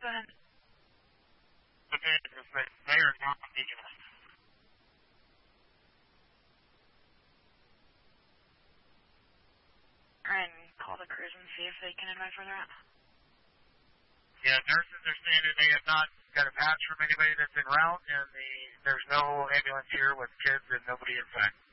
ahead. Okay, they are not taking us. And call the crews and see if they can advise where they're at. Yeah, nurses are saying that they have not got a patch from anybody that's en route, and there's no ambulance here with kids and nobody inside.